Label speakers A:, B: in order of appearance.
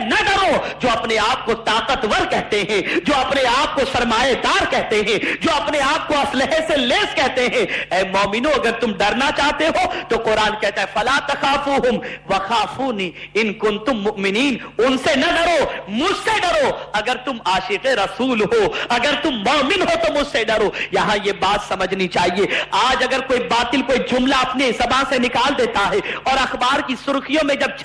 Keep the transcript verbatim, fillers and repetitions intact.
A: न डरो जो अपने आप को ताकतवर कहते हैं, जो अपने आप को सरमाएदार कहते हैं, जो अपने आप को असलहे से लेस कहते हैं। ऐ मोमिनो, अगर तुम डरना चाहते हो तो कुरान कहता है फला तखाफूहुम वखाफूनी इन कुंतुम मुमिनीन, उनसे न डरो, मुझसे डरो। अगर तुम आशिक रसूल हो, अगर तुम मोमिन हो तो मुझसे डरो। यहां यह बात समझनी चाहिए। आज अगर कोई बातिल कोई जुमला अपने ज़बान से निकाल देता है और अखबार की सुर्खियों में जब